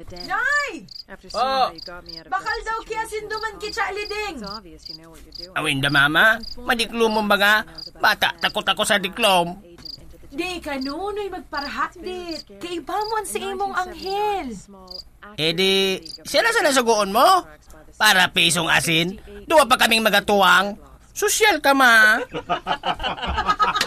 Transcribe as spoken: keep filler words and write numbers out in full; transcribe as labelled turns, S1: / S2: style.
S1: Nay!
S2: Oh!
S1: Bakal daw kaya sinduman ki Charlie Ding.
S2: Awinda mama, madiklom mo ba nga? Bata, takot ako sa diklom.
S1: Di ka nunoy magparhat dit. Kaiba mo ang si imong anghel.
S2: Eh di, sila sa nasugoon mo? Para pisong asin, duwa pa kaming magatuwang. Sosyal ka ma.